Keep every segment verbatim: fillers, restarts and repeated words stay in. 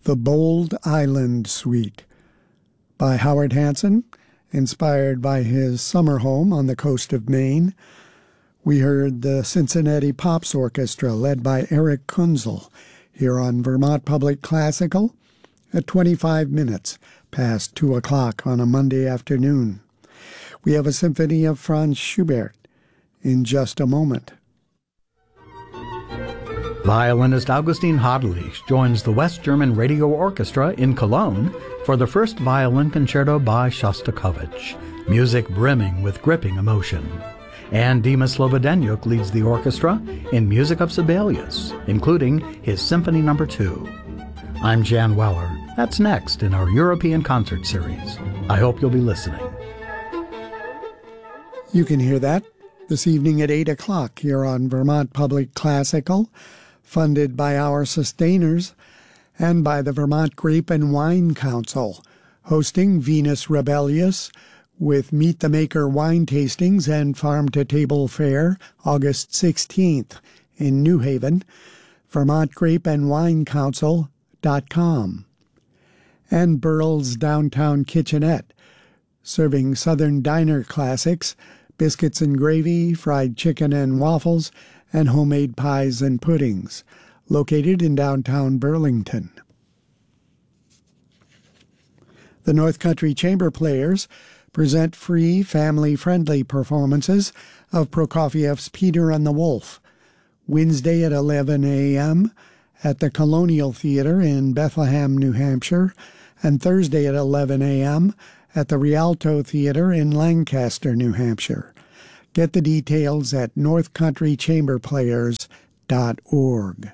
The Bold Island Suite by Howard Hanson, inspired by his summer home on the coast of Maine. We heard the Cincinnati Pops Orchestra, led by Eric Kunzel, here on Vermont Public Classical at twenty-five minutes past two o'clock on a Monday afternoon. We have a symphony of Franz Schubert in just a moment. Violinist Augustin Hadlich joins the West German Radio Orchestra in Cologne for the first violin concerto by Shostakovich, music brimming with gripping emotion. And Dima Slobodenyuk leads the orchestra in music of Sibelius, including his Symphony Number Two. I'm Jan Weller. That's next in our European concert series. I hope you'll be listening. You can hear that this evening at eight o'clock here on Vermont Public Classical, funded by our sustainers and by the Vermont Grape and Wine Council, hosting Venus Rebellious with Meet the Maker wine tastings and farm-to-table fare August sixteenth in New Haven, vermont grape and wine council dot com. And Burl's Downtown Kitchenette, serving Southern diner classics, biscuits and gravy, fried chicken and waffles, and homemade pies and puddings, located in downtown Burlington. The North Country Chamber Players present free, family-friendly performances of Prokofiev's Peter and the Wolf, Wednesday at eleven a.m. at the Colonial Theater in Bethlehem, New Hampshire, and Thursday at eleven a.m. at the Rialto Theater in Lancaster, New Hampshire. Get the details at north country chamber players dot org.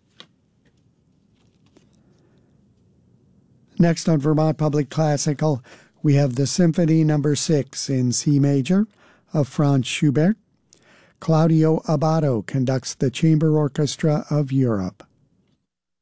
Next on Vermont Public Classical, we have the Symphony Number Six in C major of Franz Schubert. Claudio Abbado conducts the Chamber Orchestra of Europe.